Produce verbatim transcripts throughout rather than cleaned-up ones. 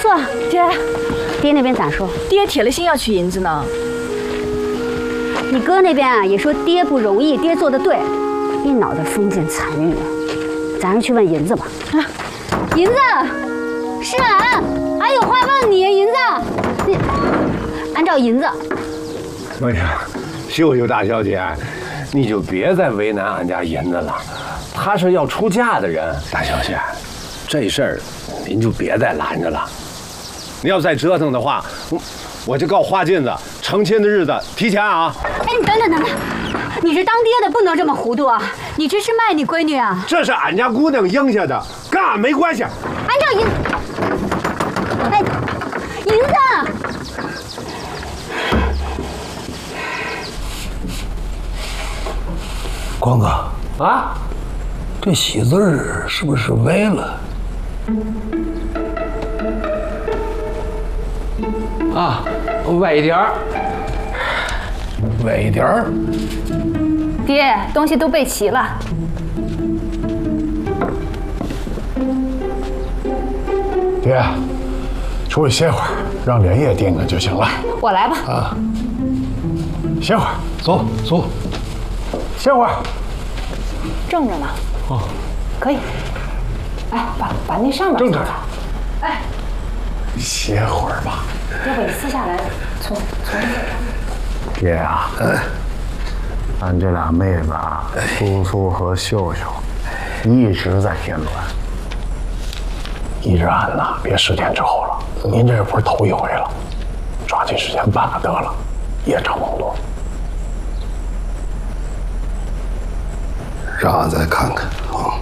坐。 爹， 爹那边咋说？ 爹铁了心要取银子呢。 你哥那边啊也说爹不容易，爹做的对，一脑袋封建残余。咱还是去问银子吧。啊，银子，是俺，俺有话问你，银子。你俺找银子。 哎呀，秀秀大小姐，你就别再为难俺家银子了，她是要出嫁的人。大小姐，这事儿您就别再拦着了。你要再折腾的话，我就告花金子，成亲的日子提前啊！ 哎，你等等等等，你是当爹的不能这么糊涂啊！你这是卖你闺女啊？ 这是俺家姑娘应下的，跟俺没关系。 俺找银，哎，银子。 光子啊， 这喜字儿是不是歪了？ 啊，歪一点儿， 歪一点儿。 爹，东西都备齐了。 爹，出去歇会儿，让连夜盯着就行了。 我来吧。 啊，歇会儿，走走，歇会儿。 正着呢。 哦， 可以。哎，把把那上面正着。 哎， 歇会儿吧。 要不你撕下来，从从。 爹啊，嗯，俺这俩妹子啊，苏苏和秀秀，一直在添乱。依着俺呐，别十天之后了。您这不是头一回了，抓紧时间办了得了，夜长梦多。 让俺再看看啊！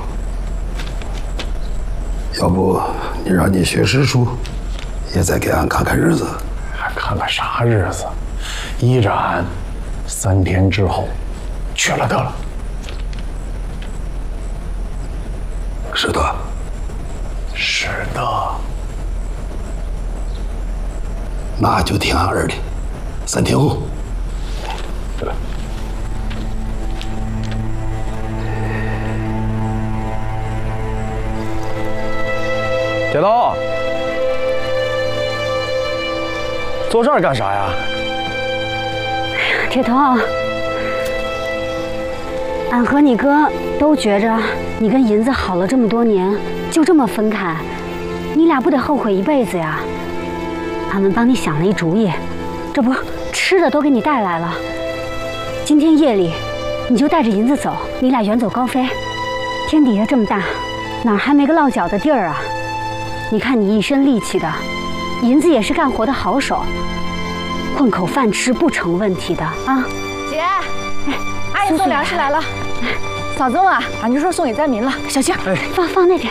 要不你让你薛师叔也再给俺看看日子。 还看看啥日子？依着俺，三天之后去了得了。 是的。 是的。 那就听俺儿的，三天后。 铁头，坐这儿干啥呀？ 铁头，俺和你哥都觉着你跟银子好了这么多年，就这么分开，你俩不得后悔一辈子呀？俺们帮你想了一主意，这不吃的都给你带来了。今天夜里，你就带着银子走，你俩远走高飞。天底下这么大，哪儿还没个落脚的地儿啊？你看你一身力气的，银子也是干活的好手，混口饭吃不成问题的啊！ 姐，哎，阿姨送粮食来了。嫂子啊，俺就说送给灾民了，小心。 哎， 放放那边。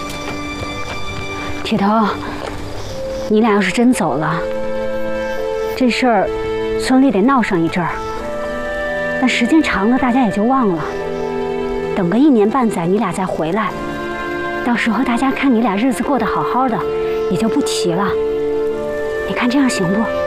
铁头，你俩要是真走了，这事儿村里得闹上一阵儿。但时间长了，大家也就忘了。等个一年半载，你俩再回来。到时候大家看你俩日子过得好好的，也就不提了。你看这样行不？